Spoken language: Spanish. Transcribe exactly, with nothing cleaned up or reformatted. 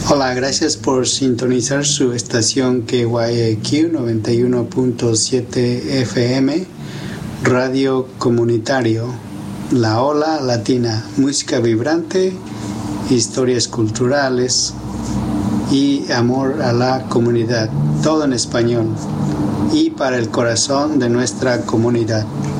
Hola, gracias por sintonizar su estación K Y A Q noventa y uno punto siete F M, Radio Comunitario, La Ola Latina, música vibrante, historias culturales y amor a la comunidad, todo en español y para el corazón de nuestra comunidad.